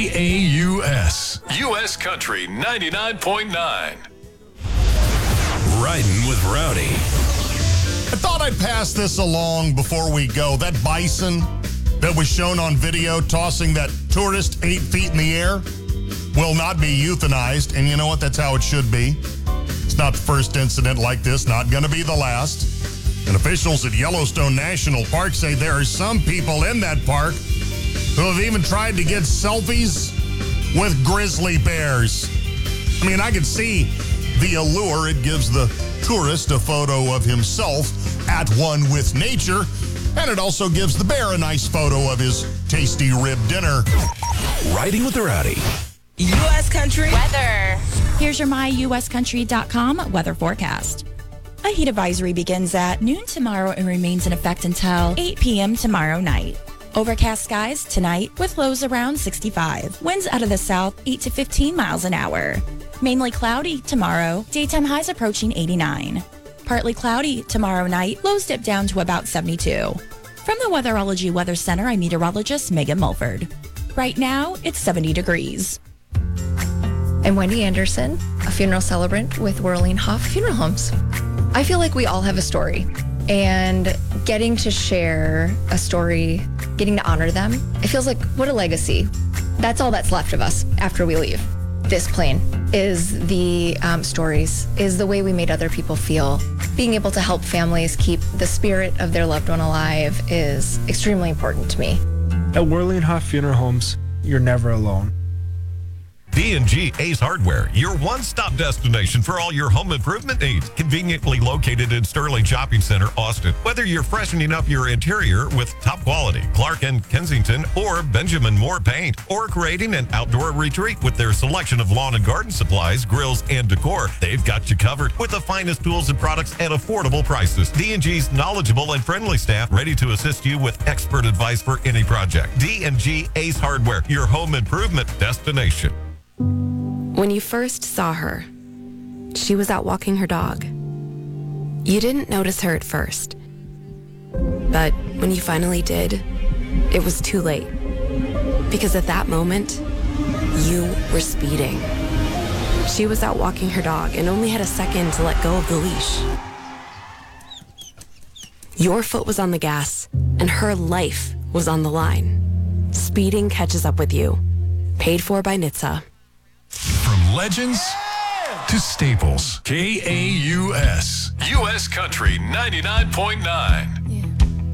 AUS. U.S. Country 99.9. Riding with Rowdy. I thought I'd pass this along before we go. That bison that was shown on video tossing that tourist 8 feet in the air will not be euthanized. And you know what? That's how it should be. It's not the first incident like this, not going to be the last. And officials at Yellowstone National Park say there are some people in that park who have even tried to get selfies with grizzly bears. I mean, I can see the allure. It gives the tourist a photo of himself at one with nature, and it also gives the bear a nice photo of his tasty rib dinner. Riding with the Rowdy. U.S. Country weather. Here's your myuscountry.com weather forecast. A heat advisory begins at noon tomorrow and remains in effect until 8 p.m. tomorrow night. Overcast skies tonight with lows around 65. Winds out of the south 8 to 15 miles an hour. Mainly cloudy tomorrow. Daytime highs approaching 89. Partly cloudy tomorrow night. Lows dip down to about 72. From the Weatherology Weather Center, I'm meteorologist Megan Mulford. Right now, it's 70 degrees. I'm Wendy Anderson, a funeral celebrant with Whirling Hoff Funeral Homes. I feel like we all have a story, and getting to share a story, getting to honor them, it feels like, what a legacy. That's all that's left of us after we leave. This plane is the stories, is the way we made other people feel. Being able to help families keep the spirit of their loved one alive is extremely important to me. At Whirling Hoff Funeral Homes, you're never alone. D&G Ace Hardware, your one-stop destination for all your home improvement needs. Conveniently located in Sterling Shopping Center, Austin. Whether you're freshening up your interior with top quality Clark and Kensington or Benjamin Moore paint, or creating an outdoor retreat with their selection of lawn and garden supplies, grills, and decor, they've got you covered with the finest tools and products at affordable prices. D&G's knowledgeable and friendly staff ready to assist you with expert advice for any project. D&G Ace Hardware, your home improvement destination. When you first saw her, she was out walking her dog. You didn't notice her at first, but when you finally did, it was too late. Because at that moment, you were speeding. She was out walking her dog and only had a second to let go of the leash. Your foot was on the gas, and her life was on the line. Speeding catches up with you. Paid for by NHTSA. From legends to staples. KAUS. U.S. Country 99.9.